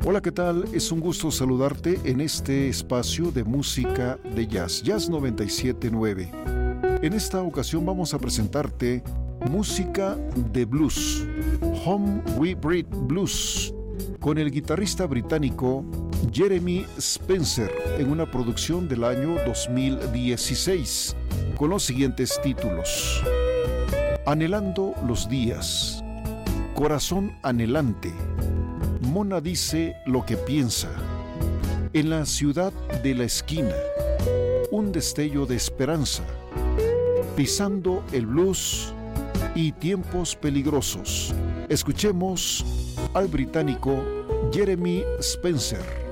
Hola, ¿qué tal? Es un gusto saludarte en este espacio de música de jazz, Jazz 97.9. En esta ocasión vamos a presentarte música de blues, Home We Breathe Blues, con el guitarrista británico Jeremy Spencer en una producción del año 2016, con los siguientes títulos: Anhelando los días, Corazón anhelante, Mona dice lo que piensa, En la ciudad de la esquina, Un destello de esperanza, Pisando el blues y Tiempos peligrosos. Escuchemos al británico Jeremy Spencer.